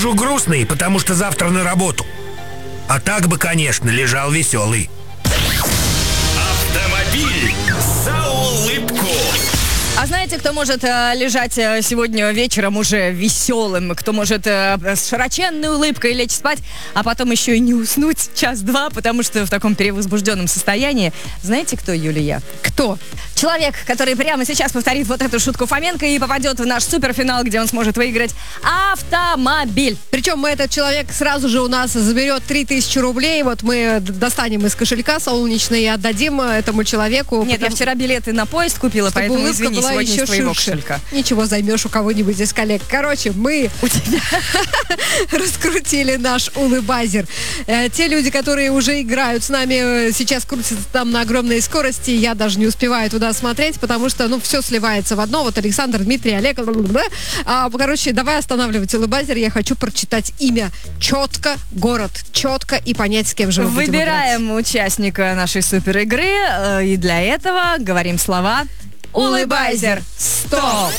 Сижу грустный, потому что завтра на работу. А так бы, конечно, лежал веселый. Автомобиль за улыбку. А знаете, кто может лежать сегодня вечером уже веселым, кто может с широченной улыбкой лечь спать, а потом еще и не уснуть час-два, потому что в таком перевозбужденном состоянии? Знаете, кто, Юлия? Кто? Человек, который прямо сейчас повторит вот эту шутку Фоменко и попадет в наш суперфинал, где он сможет выиграть автомобиль. Причем этот человек сразу же у нас заберет 3000 рублей. Вот мы достанем из кошелька солнечный и отдадим этому человеку. Нет, я вчера билеты на поезд купила, поэтому извини, была сегодня еще из твоего ширше. кошелька. Ничего, займешь у кого-нибудь из коллег. Короче, мы у тебя раскрутили наш улыбайзер. Те люди, которые уже играют с нами, сейчас крутятся там на огромной скорости. Я даже не успеваю туда смотреть, потому что, все сливается в одно. Вот Александр, Дмитрий, Олег. Короче, давай останавливать улыбайзер. Я хочу прочитать имя четко, город четко и понять, с кем же мы будем играть. Выбираем участника нашей супер игры. И для этого говорим слова «Улыбайзер». Стоп!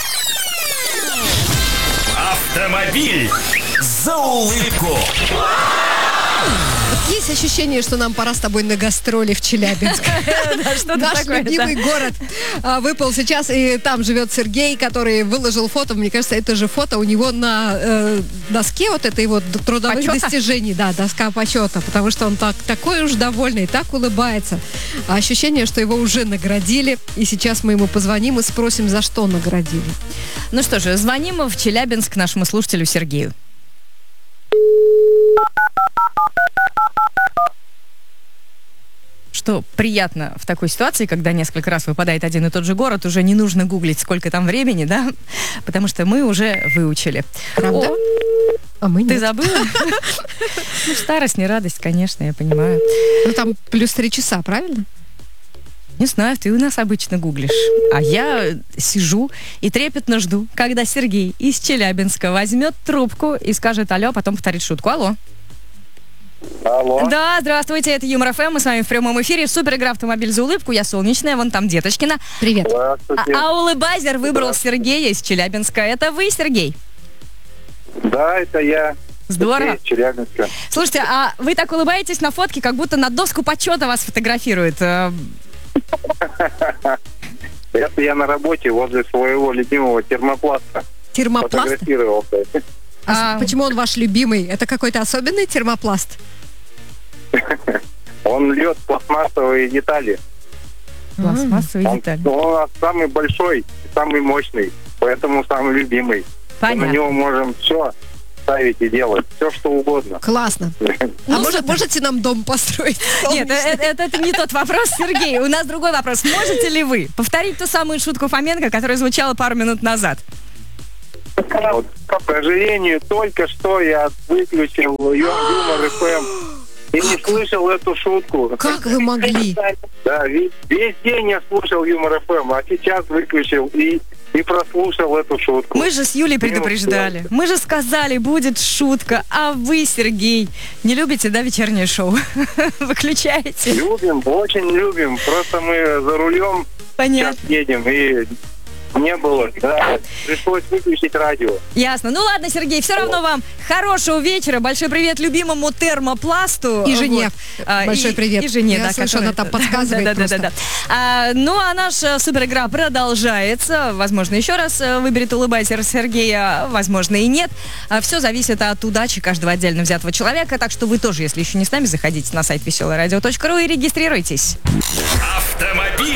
Автомобиль за улыбку. Есть ощущение, что нам пора с тобой на гастроли в Челябинск. Наш любимый город выпал сейчас, и там живет Сергей, который выложил фото. Мне кажется, это же фото у него на доске вот этой вот трудовых достижений. Да, доска почета, потому что он такой уж довольный, так улыбается. Ощущение, что его уже наградили, и сейчас мы ему позвоним и спросим, за что наградили. Ну что же, звоним в Челябинск нашему слушателю Сергею. Что приятно в такой ситуации, когда несколько раз выпадает один и тот же город, уже не нужно гуглить, сколько там времени, да? Потому что мы уже выучили. Правда? А мы нет. Ты забыла? Старость, не радость, конечно, я понимаю. Там плюс 3 часа, правильно? Не знаю, ты у нас обычно гуглишь. А я сижу и трепетно жду, когда Сергей из Челябинска возьмет трубку и скажет алло, а потом повторит шутку. Алло. Алло. Да, здравствуйте, это Юмор ФМ, мы с вами в прямом эфире. Супер игра «Автомобиль за улыбку», я Солнечная, вон там Деточкина. Привет. А улыбайзер выбрал Сергея из Челябинска. Это вы, Сергей? Да, это я. Здорово. Из Челябинска. Слушайте, а вы так улыбаетесь на фотке, как будто на доску почета вас фотографируют. Это я на работе возле своего любимого термопласта. Термопласт? Фотографировался. Почему он ваш любимый? Это какой-то особенный термопласт? Он льет пластмассовые детали. Пластмассовые детали. Он у нас самый большой, самый мощный, поэтому самый любимый. Понятно. На него можем все ставить и делать, все что угодно. Классно. Можете нам дом построить? Нет, это не тот вопрос, Сергей. У нас другой вопрос. Можете ли вы повторить ту самую шутку Фоменко, которая звучала пару минут назад? Вот, к сожалению, только что я выключил Юмор ФМ и не слышал эту шутку. Как вы могли? Да, весь день я слушал Юмор ФМ, а сейчас выключил и прослушал эту шутку. Мы же с Юлей предупреждали. Мы же сказали, будет шутка. А вы, Сергей, не любите, да, вечернее шоу? Выключаете? Любим, очень любим. Просто мы за рулем сейчас едем и... Не было, да. Пришлось выключить радио. Ясно. Ну ладно, Сергей, все равно вам хорошего вечера. Большой привет любимому термопласту. И жене. Вот. Большой привет. И жене, я слышу, она там подсказывает просто. Да. Ну, а наша суперигра продолжается. Возможно, еще раз выберет улыбайзер Сергея, возможно, и нет. Все зависит от удачи каждого отдельно взятого человека. Так что вы тоже, если еще не с нами, заходите на сайт веселорадио.ру и регистрируйтесь. Автомобиль